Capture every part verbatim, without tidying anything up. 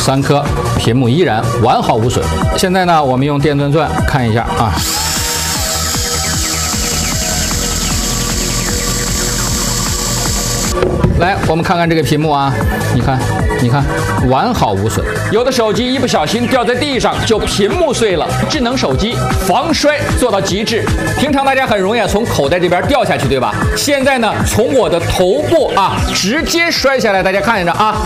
三颗，屏幕依然完好无损。现在呢，我们用电钻钻看一下啊。 来，我们看看这个屏幕啊，你看，你看，完好无损。有的手机一不小心掉在地上就屏幕碎了，智能手机防摔做到极致。平常大家很容易从口袋这边掉下去，对吧？现在呢，从我的头部啊直接摔下来，大家看着啊，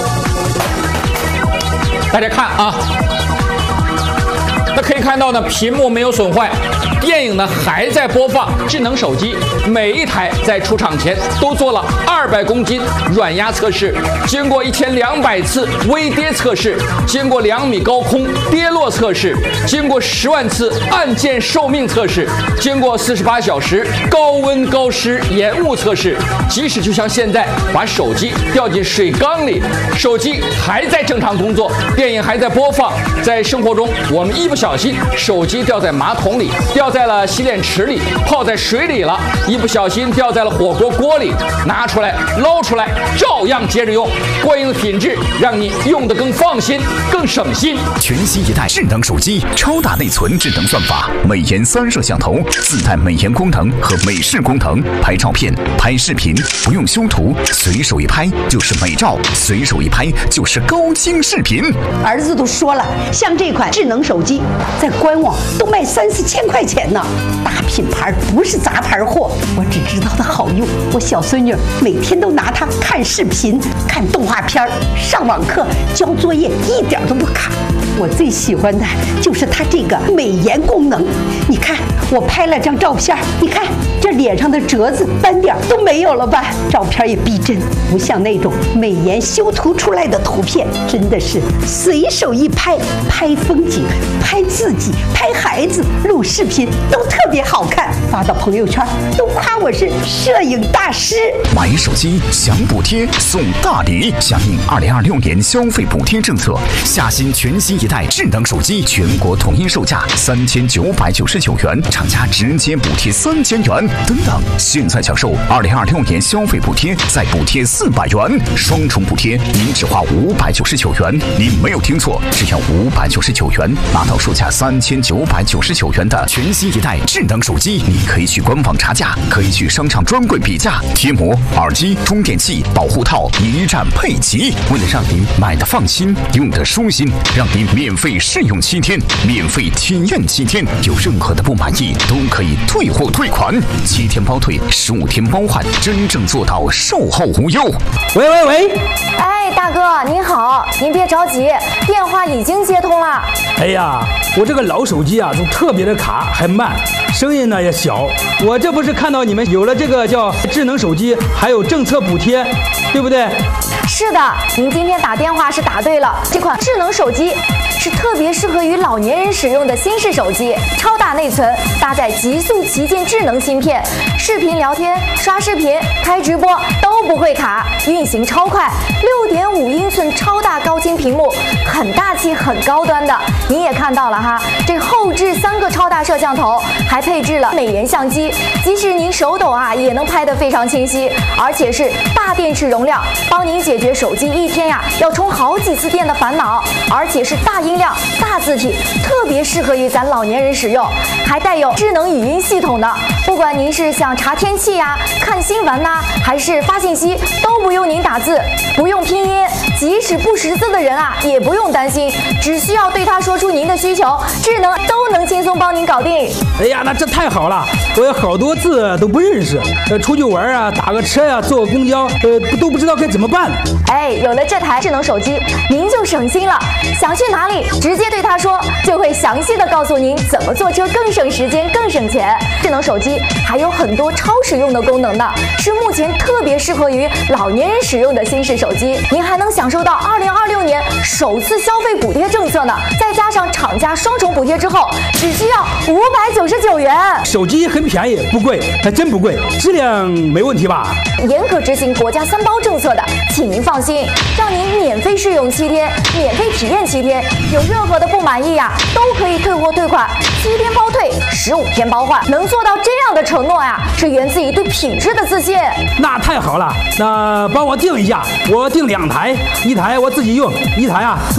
大家看啊，那可以看到呢，屏幕没有损坏。 电影呢还在播放，智能手机每一台在出厂前都做了二百公斤软压测试，经过一千两百次微跌测试，经过两米高空跌落测试，经过十万次按键寿命测试，经过四十八小时高温高湿延误测试。即使就像现在把手机掉进水缸里，手机还在正常工作，电影还在播放。在生活中，我们一不小心手机掉在马桶里，掉 在了洗脸池里，泡在水里了，一不小心掉在了火锅锅里，拿出来捞出来，照样接着用，过硬的品质让你用得更放心、更省心。 全新一代智能手机，超大内存智能算法，美颜三摄像头，自带美颜功能和美视功能，拍照片、拍视频不用修图，随手一拍就是美照，随手一拍就是高清视频。 儿子都说了，像这款智能手机，在官网都卖三四千块钱。 呢，大品牌不是杂牌货，我只知道它好用。我小孙女每天都拿它看视频、看动画片、上网课、交作业，一点都不卡。我最喜欢的就是它这个美颜功能。你看，我拍了张照片，你看这脸上的褶子、斑点都没有了吧？照片也逼真，不像那种美颜修图出来的图片，真的是随手一拍，拍风景、拍自己、拍孩子、录视频。 都特别好看，发到朋友圈都夸我是摄影大师。 买手机享补贴送大礼，响应二零二六年消费补贴政策，夏新全新一代智能手机全国统一售价三千九百九十九元，厂家直接补贴三千元。等等，现在享受二零二六年消费补贴，再补贴四百元，双重补贴，您只花五百九十九元。您没有听错，只要五百九十九元，拿到售价三千九百九十九元的全新 新一代智能手机，你可以去官网查价，可以去商场专柜比价，贴膜、耳机、充电器、保护套一站配齐。为了让您买的放心，用的舒心，让您免费试用七天，免费体验七天，有任何的不满意都可以退货退款，七天包退，十五天包换，真正做到售后无忧。 喂喂喂， 哎，大哥您好，您别着急，电话已经接通了。 哎呀，我这个老手机啊，就特别的卡，还慢，声音呢也小。我这不是看到你们有了这个叫智能手机，还有政策补贴，对不对？ 是的，您今天打电话是答对了。这款智能手机是特别适合于老年人使用的新式手机，超大内存，搭载极速旗舰智能芯片，视频聊天、刷视频、开直播都不会卡，运行超快。六点五英寸超大高清屏幕，很大气、很高端的。您也看到了哈，这后置三个超大摄像头，还配置了美颜相机，即使您手抖啊，也能拍得非常清晰，而且是大电池容量，帮您解决手机一天呀要充好几次电的烦恼，而且是大音量、大字体，特别适合于咱老年人使用，还带有智能语音系统的。不管您是想查天气呀、看新闻呐、还是发信息，都不用您打字，不用拼音，即使不识字的人啊，也不用担心，只需要对他说出您的需求，智能都能轻松帮您搞定。 哎呀，那这太好了！我有好多字都不认识，呃，出去玩啊，打个车呀、啊，坐个公交，呃，都不知道该怎么办。 哎，有了这台智能手机，您就省心了。想去哪里，直接对他说，就会详细的告诉您怎么坐车更省时间、更省钱。智能手机还有很多超实用的功能呢，是目前特别适合于老年人使用的新式手机。您还能享受到二零二六年首次消费补贴政策呢，再加上厂家双重补贴之后，只需要五百九十九元。 手机很便宜，不贵，还真不贵，质量没问题吧？ 严格执行国家三包政策的，请您放心，让您免费试用七天，免费体验七天，有任何的不满意呀，都可以退货退款，七天包退，十五天包换。能做到这样的承诺呀，是源自于对品质的自信。 那太好了，那帮我订一下，我订两台，一台我自己用，一台啊。